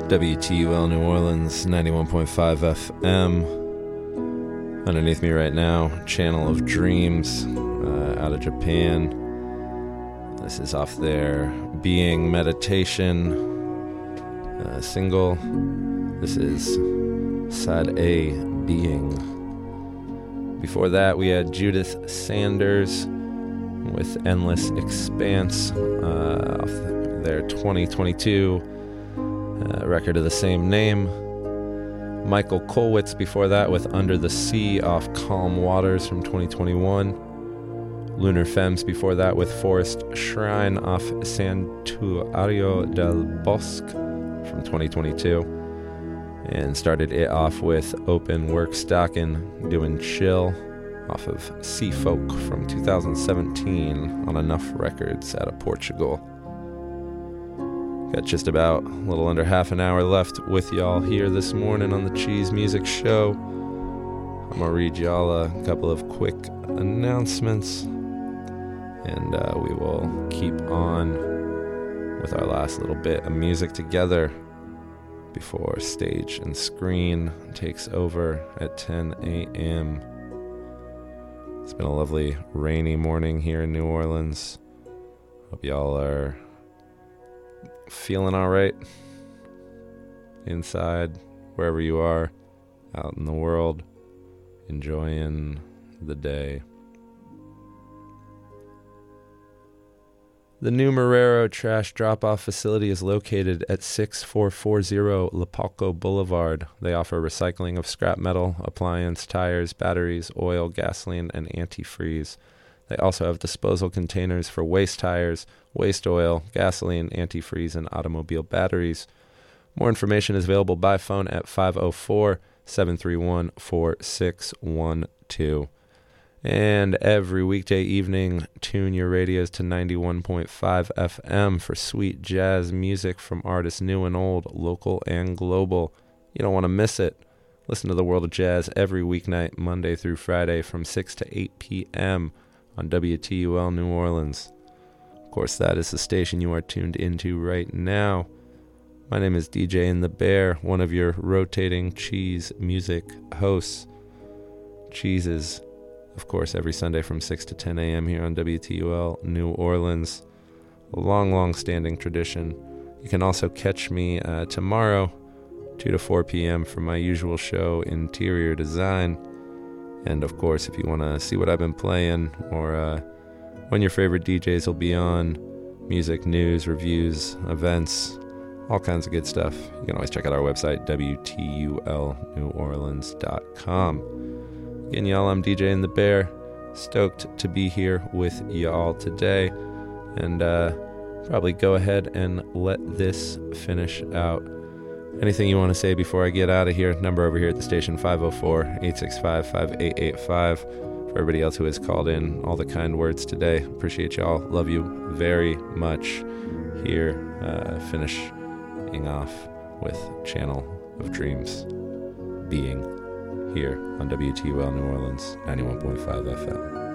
WTUL New Orleans, 91.5 FM. Underneath me right now, Channel of Dreams, out of Japan. This is off their Being Meditation single. This is side A, Being. Before that, we had Judith Sanders with Endless Expanse off their 2022 record of the same name. Michael Kolwitz before that with Under the Sea off Calm Waters from 2021. Lunar Femmes before that with Forest Shrine off Santuario del Bosque from 2022. And started it off with Open Workstockin doing Chill off of Sea Folk from 2017 on Enough Records out of Portugal. Got just about a little under half an hour left with y'all here this morning on the Cheese Music Show. I'm going to read y'all a couple of quick announcements, and we will keep on with our last little bit of music together before Stage and Screen takes over at 10 a.m. It's been a lovely rainy morning here in New Orleans. Hope y'all are feeling all right inside, wherever you are, out in the world, enjoying the day. The new Marrero trash drop-off facility is located at 6440 Lapalco Boulevard. They offer recycling of scrap metal, appliance, tires, batteries, oil, gasoline, and antifreeze. They also have disposal containers for waste tires, waste oil, gasoline, antifreeze, and automobile batteries. More information is available by phone at 504-731-4612. And every weekday evening, tune your radios to 91.5 FM for sweet jazz music from artists new and old, local and global. You don't want to miss it. Listen to the World of Jazz every weeknight, Monday through Friday from 6 to 8 p.m. on WTUL New Orleans. Of course, that is the station you are tuned into right now. My name is DJ and the Bear, one of your rotating cheese music hosts. Cheeses, of course, every Sunday from 6 to 10 a.m. here on WTUL New Orleans. A long standing tradition. You can also catch me tomorrow, 2 to 4 p.m. for my usual show, Interior Design. And of course, if you want to see what I've been playing or when your favorite DJs will be on, music, news, reviews, events, all kinds of good stuff, you can always check out our website, WTULNewOrleans.com. Again, y'all, I'm DJ and the Bear. Stoked to be here with y'all today. And probably go ahead and let this finish out. Anything you want to say before I get out of here? Number over here at the station, 504-865-5885. For everybody else who has called in, all the kind words today. Appreciate y'all. Love you very much. Here, finishing off with Channel of Dreams, Being, here on WTUL New Orleans, 91.5 FM.